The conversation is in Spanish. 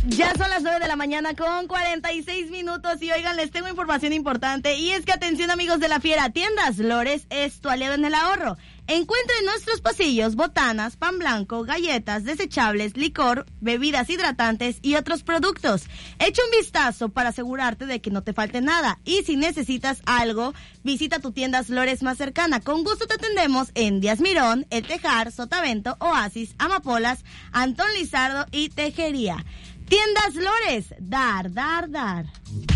Ya son las 9 de la mañana con 46 minutos y oigan, les tengo información importante y es que atención amigos de la Fiera, Tiendas Lores es tu aliado en el ahorro. Encuentra en nuestros pasillos botanas, pan blanco, galletas, desechables, licor, bebidas hidratantes y otros productos. Echa un vistazo para asegurarte de que no te falte nada y si necesitas algo, visita tu Tiendas Lores más cercana. Con gusto te atendemos en Díaz Mirón, El Tejar, Sotavento, Oasis, Amapolas, Antón Lizardo y Tejería. Tiendas Lores, dar.